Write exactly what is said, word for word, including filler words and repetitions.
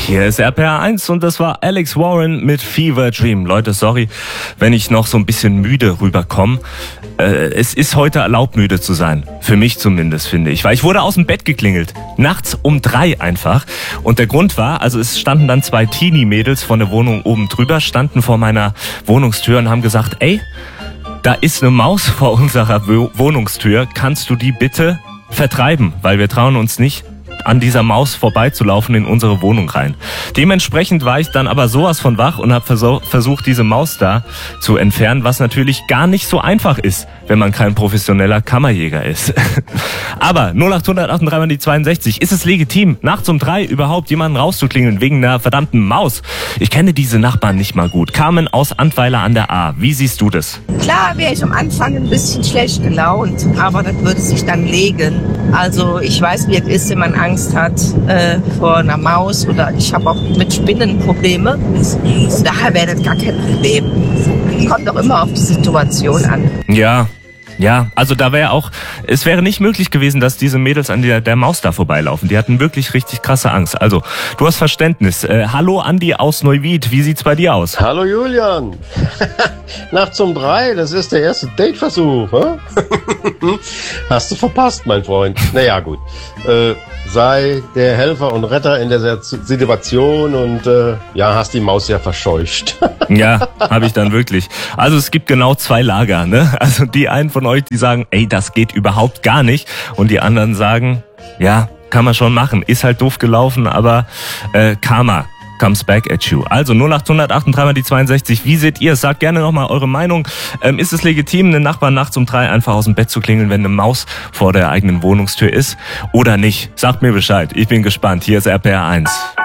Hier ist R P R eins und das war Alex Warren mit Fever Dream. Leute, sorry, wenn ich noch so ein bisschen müde rüberkomme. Äh, es ist heute erlaubt, müde zu sein. Für mich zumindest, finde ich. Weil ich wurde aus dem Bett geklingelt. Nachts um drei einfach. Und der Grund war, also es standen dann zwei Teenie-Mädels von der Wohnung oben drüber, standen vor meiner Wohnungstür und haben gesagt, ey, da ist eine Maus vor unserer Wohnungstür. Kannst du die bitte vertreiben? Weil wir trauen uns nicht, an dieser Maus vorbeizulaufen in unsere Wohnung rein. Dementsprechend war ich dann aber sowas von wach und habe versucht, diese Maus da zu entfernen, was natürlich gar nicht so einfach ist, wenn man kein professioneller Kammerjäger ist. Aber null acht acht drei die zweiundsechzig, ist es legitim, nachts um drei überhaupt jemanden rauszuklingeln wegen einer verdammten Maus? Ich kenne diese Nachbarn nicht mal gut. Carmen aus Antweiler an der A. Wie siehst du das? Klar wäre ich am Anfang ein bisschen schlecht gelaunt, aber das würde sich dann legen. Also ich weiß, wie es ist, wenn man Angst hat äh, vor einer Maus, oder ich habe auch mit Spinnen Probleme. Daher wäre das gar kein Problem. Kommt doch immer auf die Situation an. Ja. Ja, also da wäre auch, es wäre nicht möglich gewesen, dass diese Mädels an der, der Maus da vorbeilaufen. Die hatten wirklich richtig krasse Angst. Also, du hast Verständnis. Äh, hallo Andi aus Neuwied, wie sieht's bei dir aus? Hallo Julian. Nachts um drei, das ist der erste Dateversuch. Hä? Hast du verpasst, mein Freund. Naja, gut. Äh, sei der Helfer und Retter in der Situation und äh, ja, hast die Maus ja verscheucht. Ja, habe ich dann wirklich. Also es gibt genau zwei Lager, ne? Also die einen von euch, die sagen, ey, das geht überhaupt gar nicht. Und die anderen sagen, ja, kann man schon machen. Ist halt doof gelaufen, aber äh, Karma comes back at you. Also null acht acht drei die zweiundsechzig. Wie seht ihr? Sagt gerne nochmal eure Meinung. Ähm, ist es legitim, einen Nachbarn nachts um drei einfach aus dem Bett zu klingeln, wenn eine Maus vor der eigenen Wohnungstür ist? Oder nicht? Sagt mir Bescheid. Ich bin gespannt. Hier ist R P R eins.